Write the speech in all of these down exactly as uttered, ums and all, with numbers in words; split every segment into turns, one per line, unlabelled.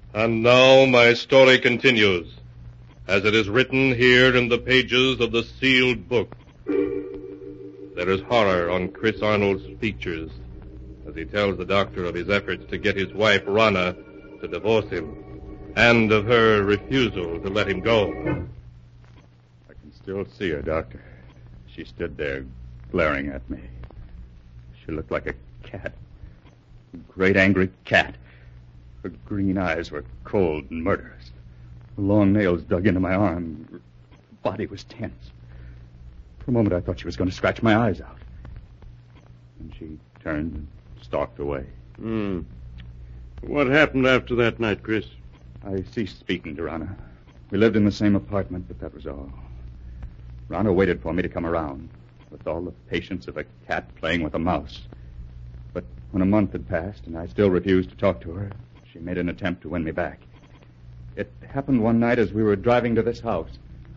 And now my story continues, as it is written here in the pages of the sealed book. There is horror on Chris Arnold's features as he tells the doctor of his efforts to get his wife, Rana, to divorce him, and of her refusal to let him go.
I can still see her, Doctor. She stood there, glaring at me. She looked like a cat. A great angry cat. Her green eyes were cold and murderous. Her long nails dug into my arm. Her body was tense. For a moment, I thought she was going to scratch my eyes out. And she turned and stalked away.
Hmm. What happened after that night, Chris?
I ceased speaking to Rana. We lived in the same apartment, but that was all. Rana waited for me to come around, with all the patience of a cat playing with a mouse. But when a month had passed and I still refused to talk to her, she made an attempt to win me back. It happened one night as we were driving to this house.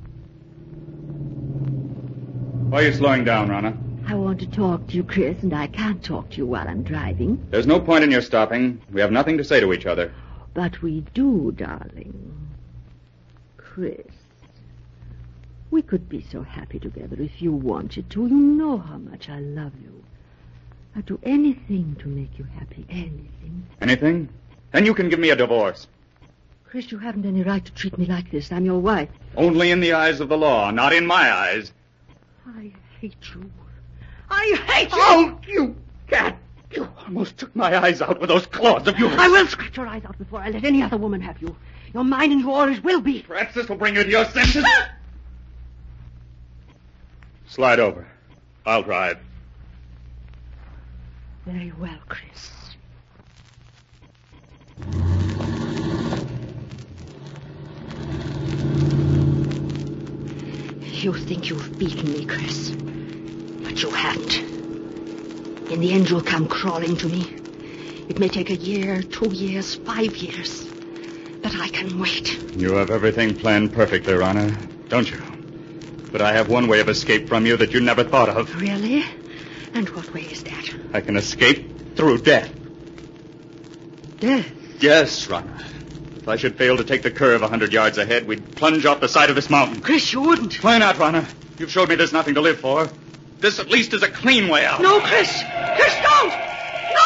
Why are you slowing down, Rana?
I want to talk to you, Chris, and I can't talk to you while I'm driving.
There's no point in your stopping. We have nothing to say to each other.
But we do, darling. Chris, we could be so happy together if you wanted to. You know how much I love you. I'd do anything to make you happy, anything.
Anything? Then you can give me a divorce.
Chris, you haven't any right to treat me like this. I'm your wife.
Only in the eyes of the law, not in my eyes.
I hate you. I hate you!
Oh, you cat! You almost took my eyes out with those claws of yours.
I will scratch your eyes out before I let any other woman have you. You're mine and you always will be.
Perhaps this will bring you to your senses. Slide over. I'll drive.
Very well, Chris. You think you've beaten me, Chris. But you haven't. In the end, you'll come crawling to me. It may take a year, two years, five years. But I can wait.
You have everything planned perfectly, Rana, don't you? But I have one way of escape from you that you never thought of.
Really? And what way is that?
I can escape through death.
Death?
Yes, Rana. If I should fail to take the curve a hundred yards ahead, we'd plunge off the side of this mountain.
Chris, you wouldn't.
Why not, Rana? You've showed me there's nothing to live for. This at least is a clean way out.
No, Chris. Chris, don't!